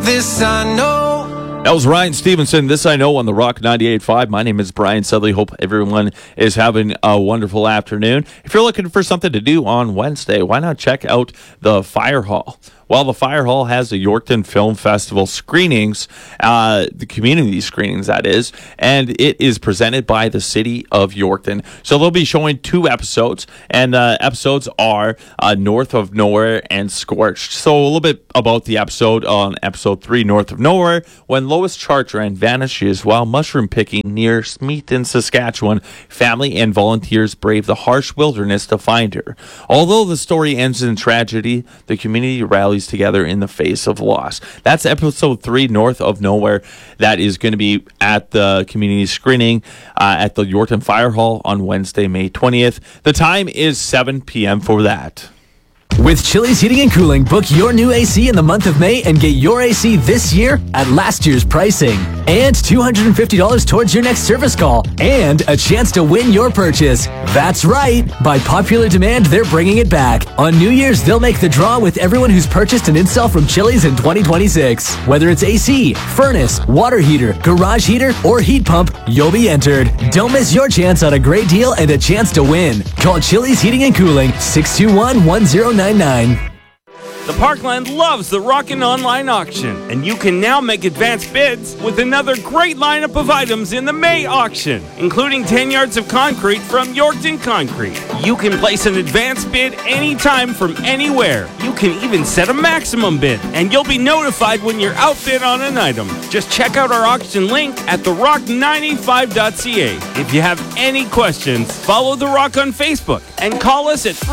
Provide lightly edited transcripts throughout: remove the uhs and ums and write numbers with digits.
This I know. That was Ryan Stevenson. This I know on the Rock 98.5. My name is Brian Sudley. Hope everyone is having a wonderful afternoon. If you're looking for something to do on Wednesday, why not check out the Fire Hall? Well, the Fire Hall has the Yorkton Film Festival screenings, the community screenings, that is, and it is presented by the City of Yorkton. So they'll be showing 2 episodes, and episodes are North of Nowhere and Scorched. So a little bit about the episode on episode 3, North of Nowhere, when Lois Chartrand vanishes while mushroom picking near Smeaton, Saskatchewan. Family and volunteers brave the harsh wilderness to find her. Although the story ends in tragedy, the community rallies together in the face of loss. That's episode 3, North of Nowhere. That is going to be at the community screening at the Yorkton Fire Hall on Wednesday, May 20th. The time is 7 p.m. for that. With Chili's Heating and Cooling, book your new AC in the month of May and get your AC this year at last year's pricing. And $250 towards your next service call. And a chance to win your purchase. That's right. By popular demand, they're bringing it back. On New Year's, they'll make the draw with everyone who's purchased an install from Chili's in 2026. Whether it's AC, furnace, water heater, garage heater, or heat pump, you'll be entered. Don't miss your chance on a great deal and a chance to win. Call Chili's Heating and Cooling, 621-1099. The Parkland loves the Rockin' Online Auction, and you can now make advanced bids with another great lineup of items in the May auction, including 10 yards of concrete from Yorkton Concrete. You can place an advanced bid anytime from anywhere. You can even set a maximum bid, and you'll be notified when you're outbid on an item. Just check out our auction link at therock95.ca. If you have any questions, follow The Rock on Facebook and call us at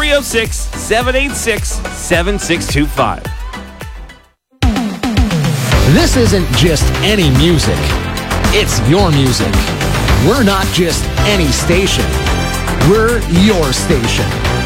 306-786-7625. This isn't just any music. It's your music. We're not just any station. We're your station.